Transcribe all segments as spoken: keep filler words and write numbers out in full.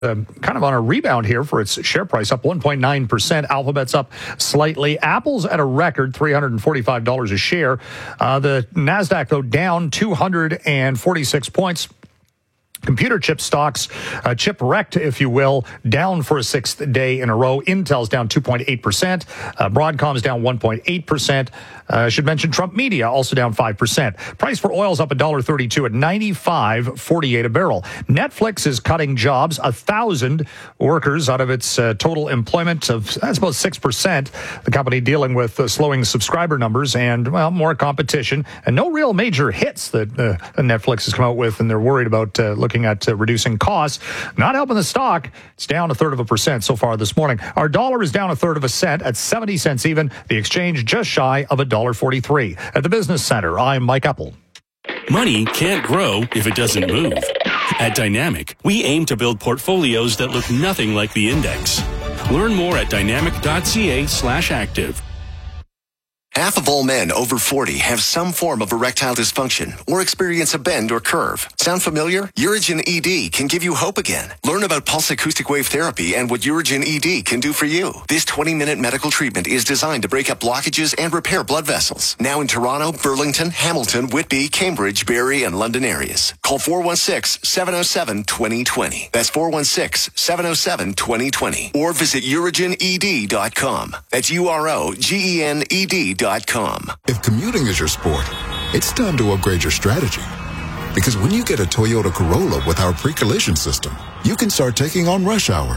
Uh, kind of on a rebound here for its share price, up one point nine percent. Alphabet's up slightly. Apple's at a record three hundred forty-five dollars a share. Uh, the NASDAQ, though, down two hundred forty-six points. Computer chip stocks, uh, chip wrecked, if you will, down for a sixth day in a row. Intel's down two point eight percent. Uh, Broadcom's down one point eight percent. I uh, should mention Trump Media also down five percent. Price for oil's up one dollar thirty-two at ninety-five forty-eight a barrel. Netflix is cutting jobs, one thousand workers out of its uh, total employment of, that's about six percent. The company dealing with uh, slowing subscriber numbers and, well, more competition and no real major hits that uh, Netflix has come out with, and they're worried about uh, looking looking at uh, reducing costs. Not helping the stock. It's down a third of a percent so far this morning. Our dollar is down a third of a cent at seventy cents even. The exchange just shy of one dollar forty-three. At the Business Center, I'm Mike Epple. Money can't grow if it doesn't move. At Dynamic, we aim to build portfolios that look nothing like the index. Learn more at dynamic.ca slash active. Half of all men over forty have some form of erectile dysfunction or experience a bend or curve. Sound familiar? Urigen E D can give you hope again. Learn about pulse acoustic wave therapy and what Urigen E D can do for you. This twenty-minute medical treatment is designed to break up blockages and repair blood vessels. Now in Toronto, Burlington, Hamilton, Whitby, Cambridge, Barrie, and London areas. Call four one six, seven oh seven, two oh two oh. That's four one six, seven oh seven, two oh two oh. Or visit urigen e d dot com. That's U R O G E N E D dot com. If commuting is your sport, it's time to upgrade your strategy. Because when you get a Toyota Corolla with our pre-collision system, you can start taking on rush hour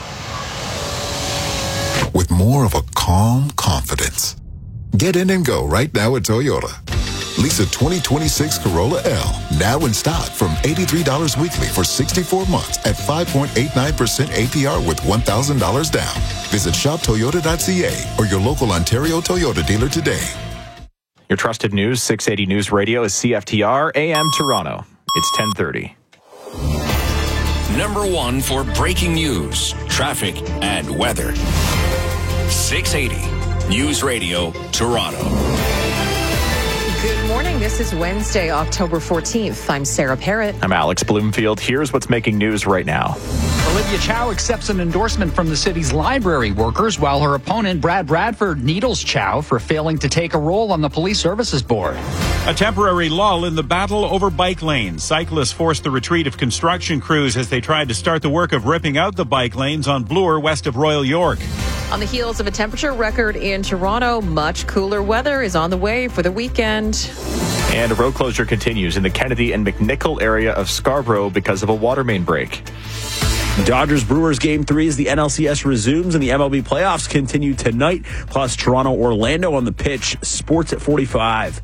with more of a calm confidence. Get in and go right now at Toyota. Lease a twenty twenty-six Corolla L now in stock from eighty-three dollars weekly for sixty-four months at five point eight nine percent A P R with one thousand dollars down. Visit shop toyota dot c a or your local Ontario Toyota dealer today. Your trusted news, six eighty News Radio is C F T R A M Toronto. It's ten thirty. Number one for breaking news, traffic, and weather. six eighty News Radio, Toronto. Good morning. This is Wednesday, October fourteenth. I'm Sarah Parrott. I'm Alex Bloomfield. Here's what's making news right now. Olivia Chow accepts an endorsement from the city's library workers, while her opponent, Brad Bradford, needles Chow for failing to take a role on the Police Services Board. A temporary lull in the battle over bike lanes. Cyclists forced the retreat of construction crews as they tried to start the work of ripping out the bike lanes on Bloor west of Royal York. On the heels of a temperature record in Toronto, much cooler weather is on the way for the weekend. And a road closure continues in the Kennedy and McNichol area of Scarborough because of a water main break. Dodgers-Brewers Game three as the N L C S resumes and the M L B playoffs continue tonight. Plus Toronto-Orlando on the pitch. Sports at forty-five.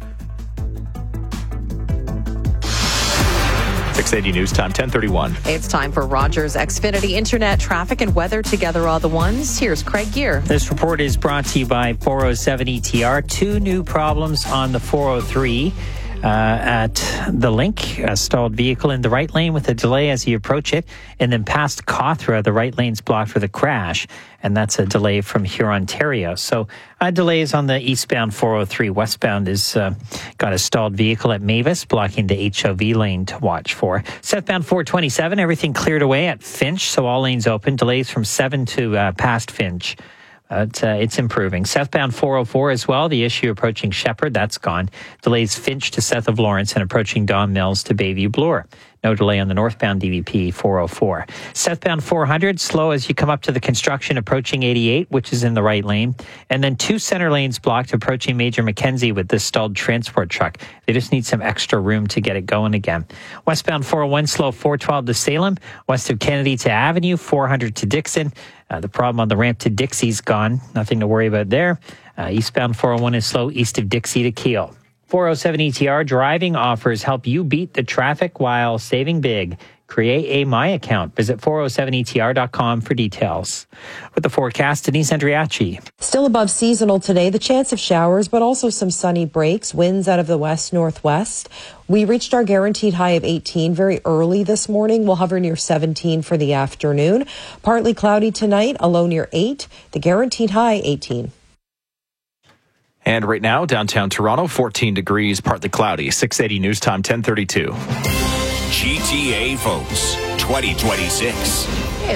six eighty News Time, ten thirty-one. It's time for Rogers Xfinity Internet traffic and weather together all the ones. Here's Craig Gear. This report is brought to you by four oh seven E T R. Two new problems on the four oh three. Uh, at the link, a stalled vehicle in the right lane with a delay as you approach it, and then past Cawthra, the right lane's blocked with a crash, and that's a delay from Huron, Ontario. So uh, delays on the eastbound four oh three. Westbound is uh, got a stalled vehicle at Mavis, blocking the H O V lane to watch for. Southbound four twenty-seven, everything cleared away at Finch, so all lanes open. Delays from seven to uh, past Finch. Uh, it's, uh, it's improving. Southbound four oh four as well. The issue approaching Shepherd, that's gone. Delays Finch to south of Lawrence and approaching Don Mills to Bayview Bloor. No delay on the northbound D V P four oh four. Southbound four hundred, slow as you come up to the construction approaching eighty-eight, which is in the right lane. And then two center lanes blocked approaching Major Mackenzie with this stalled transport truck. They just need some extra room to get it going again. Westbound four oh one, slow four twelve to Salem. West of Kennedy to Avenue, four hundred to Dixon. Uh, the problem on the ramp to Dixie's gone. Nothing to worry about there. Uh, eastbound four oh one is slow east of Dixie to Keele. four oh seven E T R driving offers help you beat the traffic while saving big. Create a My Account. Visit four oh seven E T R dot com for details. With the forecast, Denise Andriachi. Still above seasonal today, the chance of showers, but also some sunny breaks, winds out of the west-northwest. We reached our guaranteed high of eighteen very early this morning. We'll hover near seventeen for the afternoon. Partly cloudy tonight, a low near eight. The guaranteed high, eighteen. And right now, downtown Toronto, fourteen degrees, partly cloudy. six eighty News Time, ten thirty-two. G T A votes twenty twenty-six.